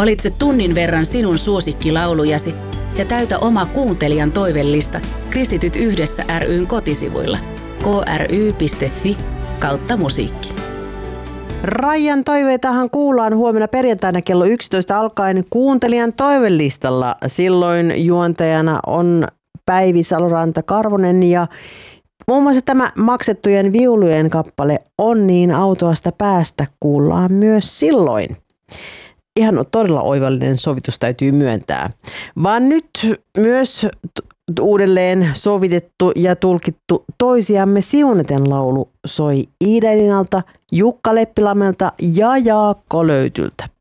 Valitse tunnin verran sinun suosikkilaulujasi ja täytä oma kuuntelijan toivellista Kristityt yhdessä ry:n kotisivuilla kry.fi/musiikki. Raijan toiveitahan kuullaan huomenna perjantaina kello 11 alkaen kuuntelijan toivellistalla. Silloin juontajana on Päivi Saloranta-Karvonen ja muun muassa tämä maksettujen viulujen kappale On niin autoasta päästä kuullaan myös silloin. Ihan todella oivallinen sovitus täytyy myöntää. Vaan nyt myös uudelleen sovitettu ja tulkittu Toisiamme siuneten laulu soi Iida Elinalta, Jukka Leppilammelta ja Jaakko Löytyltä.